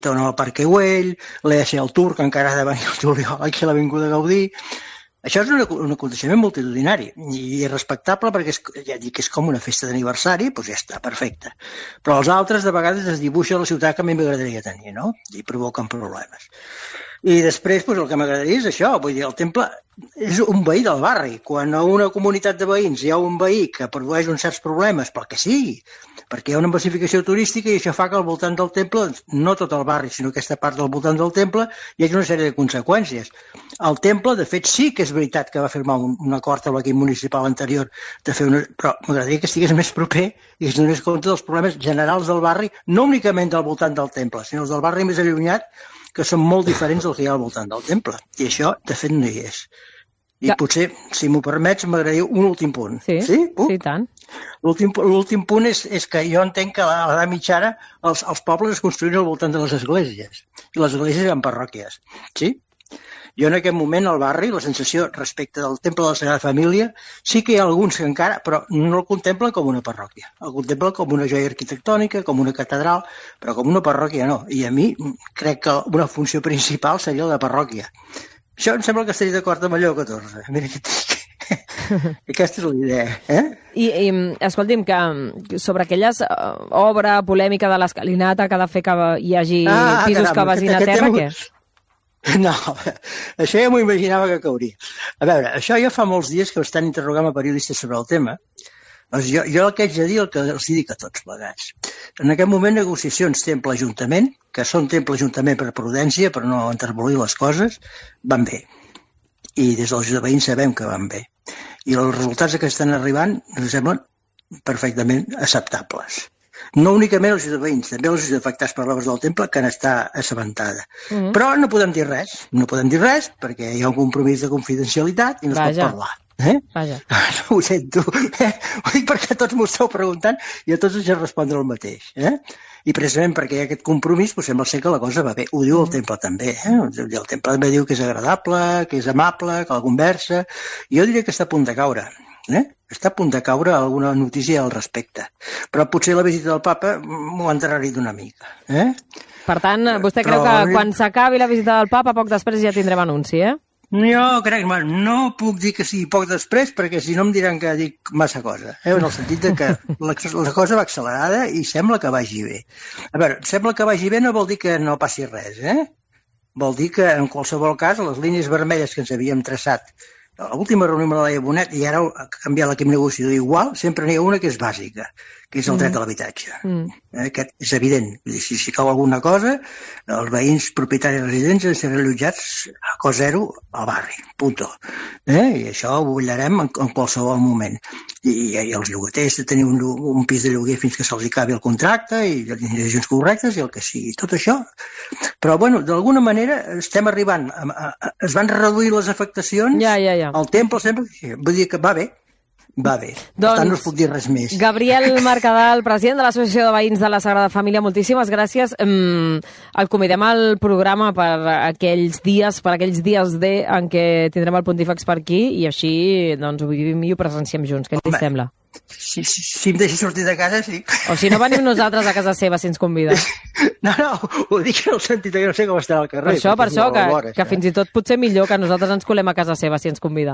tornen al Parc Güell, l'ESC al Tour, que encara ha de venir el juliol aquí a l'Avinguda Gaudí. Això és un aconteixement multitudinari i respectable perquè ja dic que és com una festa d'aniversari, doncs ja està, perfecte. Però els altres de vegades es dibuixa la ciutat que a mi m'agradaria tenir, no? I provoquen problemes. I després el que m'agradaria és això, vull dir, el temple és un veí del barri. Quan a una comunitat de veïns hi ha un veí que produeix uns certs problemes, pel que sigui, perquè hi ha una massificació turística i això fa que al voltant del temple, no tot el barri, sinó aquesta part del voltant del temple, hi hagi una sèrie de conseqüències. El temple, de fet, sí que és veritat que va firmar un acord amb l'equip municipal anterior de fer però m'agradaria que estigués més proper i que es donés compte dels problemes generals del barri, no únicament del voltant del temple, sinó els del barri més allunyat, que són molt diferents del que hi ha al voltant del temple. I això, de fet, no hi és. I potser, si m'ho permets, m'agradaria un últim punt. Sí, sí, tant. L'últim punt és que jo entenc que a l'edat mitjana els pobles es construïen al voltant de les esglésies. I les esglésies eren parròquies. Sí? Jo en aquest moment al barri, la sensació respecte del Temple de la Sagrada Família, sí que hi ha alguns que encara, però no el contemplen com una parròquia. El contemplen com una joia arquitectònica, com una catedral, però com una parròquia no. I a mi crec que una funció principal seria la de parròquia. Això em sembla que estaria d'acord amb allò 14. Mira què et dic. Aquesta és la idea. I escolti'm, que sobre aquelles obra polèmica de l'escalinata que ha de fer que hi hagi pisos que vagin a terra, què? No, això ja m'ho imaginava que cauria. A veure, això ja fa molts dies que estan interrogant a periodistes sobre el tema. Doncs jo el que haig de dir el que els dic a tots plegats. En aquest moment negociacions temple-ajuntament, que són temple-ajuntament per prudència, per no enterbolir les coses, van bé. I des dels veïns sabem que van bé. I els resultats que estan arribant ens semblen perfectament acceptables. No únicament els veïns, també els afectats per l'obra del temple, que n'està assabentada. Però no podem dir res. No podem dir res perquè hi ha un compromís de confidencialitat i no es pot parlar. Vaja. No ho sento. Ho dic perquè tots m'ho esteu preguntant i a tots us he respondre el mateix. I precisament perquè hi ha aquest compromís, doncs sembla ser que la cosa va bé. Ho diu el temple també. El temple també diu que és agradable, que és amable, que la conversa. Jo diria que està a punt de caure. Està a punt de caure alguna notícia al respecte. Però potser la visita del papa m'ho ha endarrerit una mica. Per tant, vostè creu que quan s'acabi la visita del papa, poc després ja tindrem anunci, Jo crec, no puc dir que sigui poc després, perquè si no em diran que dic massa cosa. En el sentit que la cosa va accelerada i sembla que vagi bé. A veure, sembla que vagi bé no vol dir que no passi res, Vol dir que, en qualsevol cas, les línies vermelles que ens havíem traçat a l'última reunió amb la Laia Bonet, i ara ha canviat l'equip negociador igual, sempre n'hi ha una que és bàsica, que és el dret a l'habitatge. Aquest és evident. Si cau alguna cosa, els veïns propietaris residents han de ser allotjats a cost zero al barri, punto. I això ho vetllarem en qualsevol moment. I els llogaters de tenir un pis de lloguer fins que se'ls acabi el contracte i les decisions correctes i el que sigui. Tot això. Però, bueno, d'alguna manera estem arribant, es van reduir les afectacions, el temple sempre, vull dir que va bé. Va bé, per tant no us puc dir res més. Gabriel Mercadal, president de l'Associació de Veïns de la Sagrada Família, moltíssimes gràcies. El convidem al programa per aquells dies en què tindrem el Pontífex per aquí i així doncs, ho vivim i ho presenciem junts. Què li sembla? Si em deixa sortir de casa, sí. O si no, venim nosaltres a casa seva si ens convida. No, ho dic en el sentit que no sé com estarà al carrer. Per això, que fins i tot potser millor que nosaltres ens colem a casa seva si ens convida.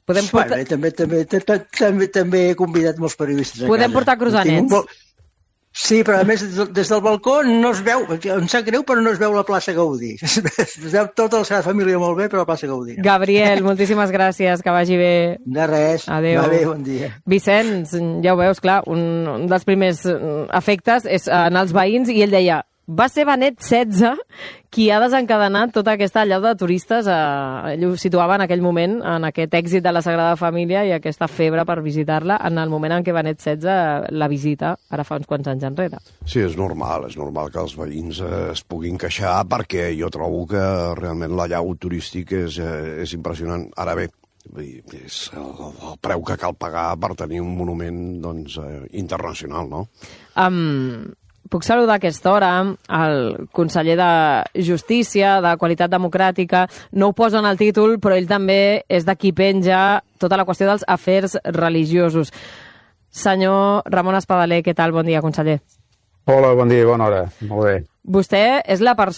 També he convidat molts periodistes a casa. Podem portar croissants. Sí, però a més des del balcó no es veu, em sap greu, però no es veu la plaça Gaudí. Es veu tota la seva família molt bé, però la plaça Gaudí. Gabriel, moltíssimes gràcies, que vagi bé. De res. Adéu. Va bé, bon dia. Vicenç, ja ho veus, clar, un dels primers efectes és anar als veïns i ell deia va ser Benet XVI qui ha desencadenat tota aquesta allau de turistes. Ell ho situava en aquell moment, en aquest èxit de la Sagrada Família i aquesta febre per visitar-la en el moment en què Benet XVI la visita, ara fa uns quants anys enrere. Sí, és normal que els veïns es puguin queixar perquè jo trobo que realment l'allau turístic és impressionant. Ara bé, és el preu que cal pagar per tenir un monument internacional, no? Puc saludar a aquesta hora el conseller de Justícia, de Qualitat Democràtica. No ho posa en el títol, però ell també és de qui penja tota la qüestió dels afers religiosos. Senyor Ramon Espadaler, què tal? Bon dia, conseller. Hola, bon dia, bona hora. Molt bé. Vostè és la persona